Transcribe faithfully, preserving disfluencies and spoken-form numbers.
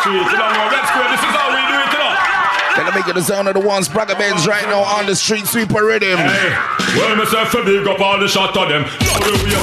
street. You don't know, Red Square, this is how we do it, you know. Gonna make it the sound of the ones Bragga Benz right now on the street sweeper rhythm. Hey, well, myself, big up all the shot of them.